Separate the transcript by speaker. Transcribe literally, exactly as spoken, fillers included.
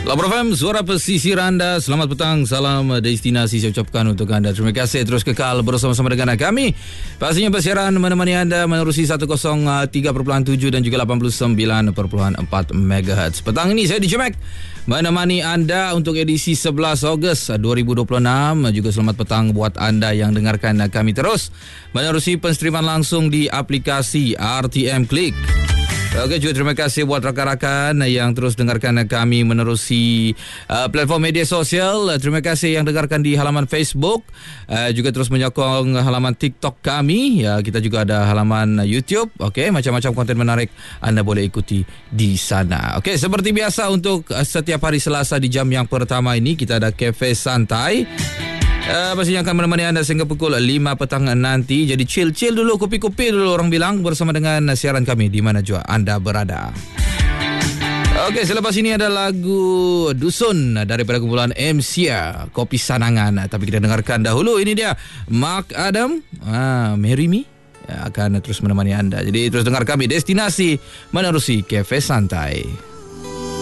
Speaker 1: Labor F M, suara pesisir anda. Selamat petang, salam destinasi saya ucapkan untuk anda. Terima kasih terus kekal bersama-sama dengan kami. Pastinya persiaran menemani anda menerusi seratus tiga perpuluhan tujuh dan juga lapan puluh sembilan perpuluhan empat megahertz. Petang ini saya D J Mac menemani anda untuk edisi sebelas Ogos dua ribu dua puluh enam. Juga selamat petang buat anda yang dengarkan kami terus menerusi penstreaman langsung di aplikasi R T M Click. Okey, juga terima kasih buat rakan-rakan yang terus dengarkan kami menerusi uh, platform media sosial. Uh, terima kasih yang dengarkan di halaman Facebook, uh, juga terus menyokong halaman TikTok kami. Ya, kita juga ada halaman YouTube. Okey, macam-macam konten menarik anda boleh ikuti di sana. Okey, seperti biasa untuk uh, setiap hari Selasa di jam yang pertama ini kita ada Cafe Santai. Uh, pastinya akan menemani anda sehingga pukul lima petang nanti. Jadi chill-chill dulu, kopi-kopi dulu orang bilang, bersama dengan siaran kami di mana jua anda berada. Okey, selepas ini ada lagu Dusun daripada kumpulan M C A, Kopi Sanangan. Tapi kita dengarkan dahulu, ini dia Mark Adam, ah, Marry Me, akan terus menemani anda. Jadi terus dengar kami, destinasi menerusi Cafe Santai.